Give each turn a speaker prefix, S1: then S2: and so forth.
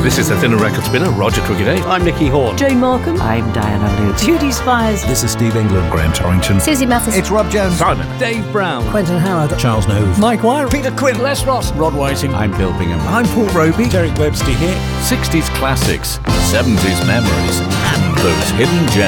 S1: This is the Thinner Record Spinner, Roger Crooker.
S2: I'm Nicky Horn.
S3: Jane Markham.
S4: I'm Diana Lute.
S3: Judy Spires.
S5: This is Steve England.
S6: Graham Torrington.
S7: Susie Mathis.
S5: It's Rob Jones.
S1: Simon.
S2: Dave Brown.
S3: Quentin Howard.
S5: Charles Nove.
S2: Mike Wire.
S5: Peter Quinn.
S2: Les Ross. Rod Whiting.
S5: I'm Bill Bingham.
S6: I'm Paul Roby.
S5: Derek Webster here.
S6: 60s classics, 70s memories, and those hidden gems.